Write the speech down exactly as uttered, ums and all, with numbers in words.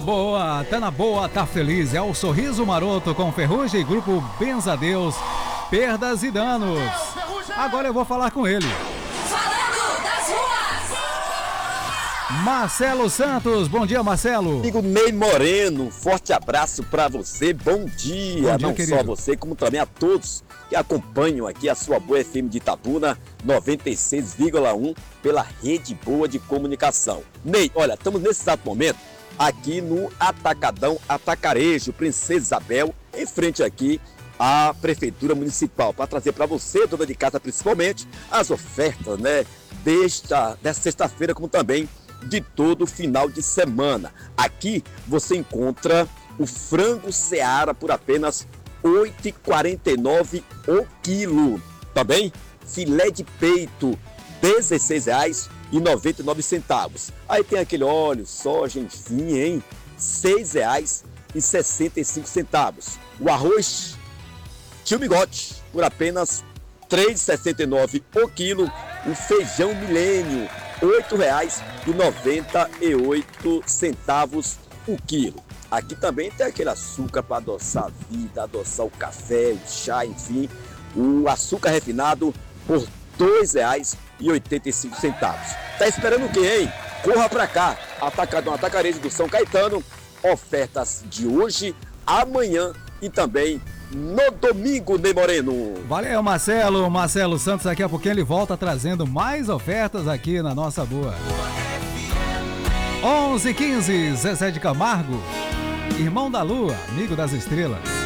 boa, tá na boa, tá feliz. É o Sorriso Maroto com Ferrugem e Grupo Benzadeus, Perdas e Danos. Agora eu vou falar com ele. Falando das ruas. Marcelo Santos, bom dia, Marcelo. Amigo Ney Moreno, forte abraço pra você, bom dia, Bom dia, não querido. só a você, como também a todos que acompanham aqui a sua boa F M de Itabuna, noventa e seis vírgula um, pela Rede Boa de Comunicação. Ney, olha, estamos nesse exato momento aqui no Atacadão Atacarejo, Princesa Isabel, em frente aqui à Prefeitura Municipal, para trazer para você, dona de casa principalmente, as ofertas, né, desta, desta sexta-feira, como também de todo final de semana. Aqui você encontra o frango Seara por apenas oito reais e quarenta e nove centavos o quilo. Também filé de peito dezesseis reais e noventa e nove centavos. Aí tem aquele óleo, soja, enfim, hein? seis reais e sessenta e cinco centavos. O arroz Tio Bigode por apenas três reais e sessenta e nove centavos o quilo. O feijão Milênio oito reais e noventa e oito centavos o quilo. Aqui também tem aquele açúcar para adoçar a vida, adoçar o café, o chá, enfim. O açúcar refinado por dois reais e oitenta e cinco centavos. Tá esperando o quê, hein? Corra pra cá, Atacadão Atacarejo do São Caetano. Ofertas de hoje, amanhã e também no domingo, Ney Moreno. Valeu, Marcelo. Marcelo Santos, daqui a pouquinho ele volta trazendo mais ofertas aqui na nossa boa. onze e quinze, Zezé de Camargo, Irmão da Lua, Amigo das Estrelas.